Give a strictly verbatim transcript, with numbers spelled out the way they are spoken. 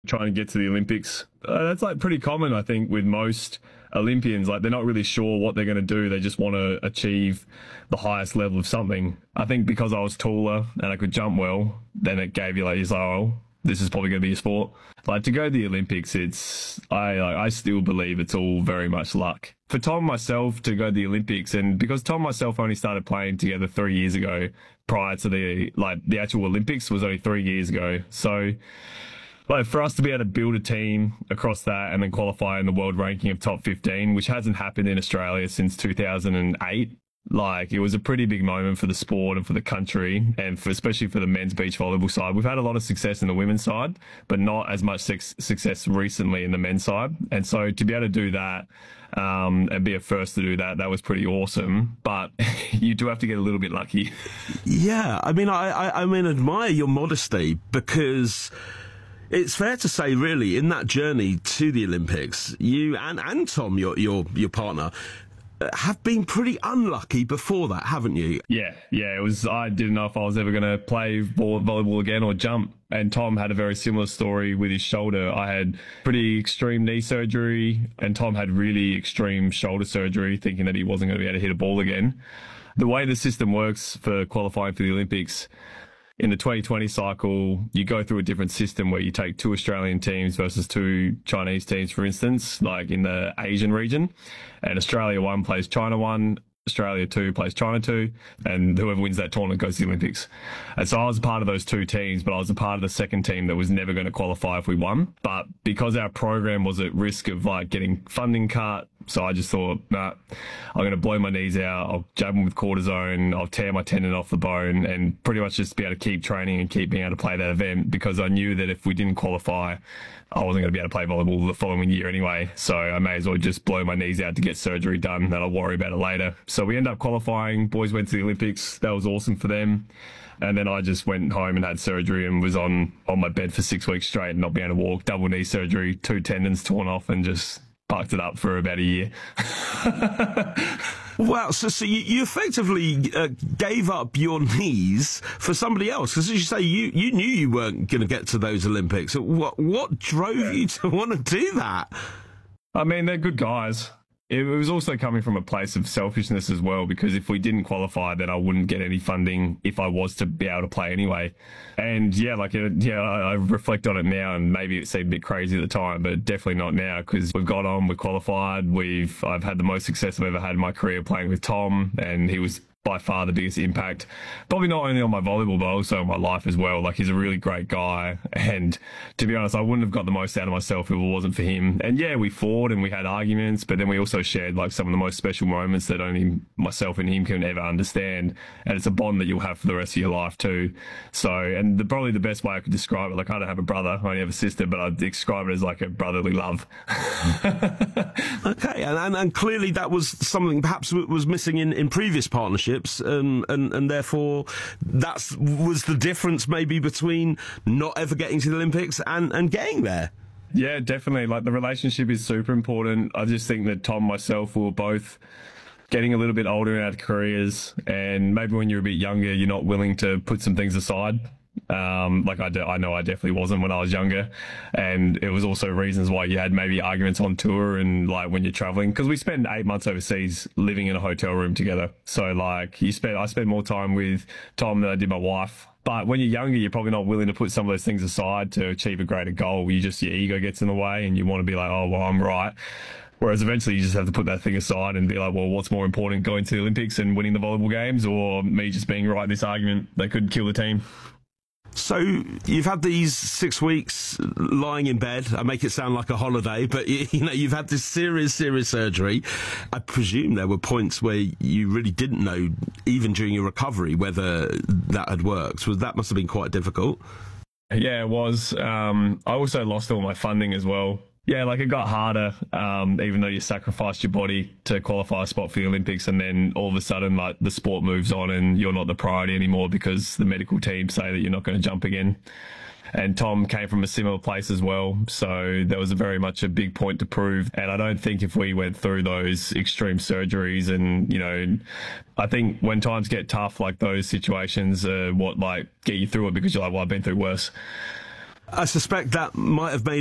trying to get to the Olympics. Uh, that's like pretty common, I think, with most Olympians. Like they're not really sure what they're going to do. They just want to achieve the highest level of something. I think because I was taller and I could jump well, then it gave you like, you're like, oh, this is probably going to be a sport. Like to go to the Olympics, it's, I, like, I still believe it's all very much luck. For Tom and myself to go to the Olympics, and because Tom and myself only started playing together three years ago, prior to the, like the actual Olympics was only three years ago. So, like for us to be able to build a team across that and then qualify in the world ranking of top fifteen, which hasn't happened in Australia since two thousand eight, like it was a pretty big moment for the sport and for the country, and for, especially for the men's beach volleyball side. We've had a lot of success in the women's side, but not as much sex- success recently in the men's side. And so to be able to do that um, and be a first to do that, that was pretty awesome. But you do have to get a little bit lucky. Yeah, I mean, I, I, I mean, admire your modesty, because it's fair to say, really, in that journey to the Olympics, you and, and Tom, your your your partner, have been pretty unlucky before that, haven't you? Yeah, yeah. It was. I didn't know if I was ever going to play ball, volleyball again or jump. And Tom had a very similar story with his shoulder. I had pretty extreme knee surgery, and Tom had really extreme shoulder surgery, thinking that he wasn't going to be able to hit a ball again. The way the system works for qualifying for the Olympics, in the twenty twenty cycle, you go through a different system where you take two Australian teams versus two Chinese teams, for instance, like in the Asian region. And Australia one plays China one, Australia two plays China two, and whoever wins that tournament goes to the Olympics. And so I was a part of those two teams, but I was a part of the second team that was never going to qualify if we won. But because our program was at risk of like getting funding cut, so I just thought, nah, I'm going to blow my knees out. I'll jab them with cortisone. I'll tear my tendon off the bone and pretty much just be able to keep training and keep being able to play that event, because I knew that if we didn't qualify, I wasn't going to be able to play volleyball the following year anyway. So I may as well just blow my knees out to get surgery done, and I'll worry about it later. So we ended up qualifying. Boys went to the Olympics. That was awesome for them. And then I just went home and had surgery and was on, on my bed for six weeks straight and not being able to walk. Double knee surgery, two tendons torn off, and just parked it up for about a year. Wow, so, so you, you effectively uh, gave up your knees for somebody else, because as you say, you, you knew you weren't going to get to those Olympics. What what drove you to want to do that? I mean, they're good guys. It was also coming from a place of selfishness as well, because if we didn't qualify, then I wouldn't get any funding if I was to be able to play anyway. And yeah, like, uh, yeah, I, I reflect on it now, and maybe it seemed a bit crazy at the time, but definitely not now, because we've got on, we've qualified, we've, I've had the most success I've ever had in my career playing with Tom, and he was by far the biggest impact, probably not only on my volleyball, but also on my life as well. Like, he's a really great guy. And to be honest, I wouldn't have got the most out of myself if it wasn't for him. And yeah, we fought and we had arguments, but then we also shared like some of the most special moments that only myself and him can ever understand. And it's a bond that you'll have for the rest of your life too. So, and the, probably the best way I could describe it, like I don't have a brother, I only have a sister, but I'd describe it as like a brotherly love. Okay. And, and, and clearly that was something perhaps was missing in, in previous partnerships. And, and, and therefore that was the difference maybe between not ever getting to the Olympics and, and getting there. Yeah, definitely. Like, the relationship is super important. I just think that Tom and myself were both getting a little bit older in our careers, and maybe when you're a bit younger, you're not willing to put some things aside. Um, like I, de- I know I definitely wasn't when I was younger, and it was also reasons why you had maybe arguments on tour and like when you're traveling, because we spent eight months overseas living in a hotel room together. So like you spend, I spent more time with Tom than I did my wife. But when you're younger, you're probably not willing to put some of those things aside to achieve a greater goal. You just, your ego gets in the way and you want to be like, oh, well, I'm right. Whereas eventually you just have to put that thing aside and be like, well, what's more important, going to the Olympics and winning the volleyball games, or me just being right in this argument that could kill the team? So you've had these six weeks lying in bed. I make it sound like a holiday, but you, you know, you've had this serious, serious surgery. I presume there were points where you really didn't know, even during your recovery, whether that had worked. So that must have been quite difficult. Yeah, it was. Um, I also lost all my funding as well. Yeah, like it got harder, um, even though you sacrificed your body to qualify a spot for the Olympics, and then all of a sudden, like, the sport moves on and you're not the priority anymore because the medical team say that you're not going to jump again. And Tom came from a similar place as well, so there was a very much a big point to prove. And I don't think if we went through those extreme surgeries and, you know, I think when times get tough, like those situations are what, like, get you through it, because you're like, well, I've been through worse. I suspect that might have made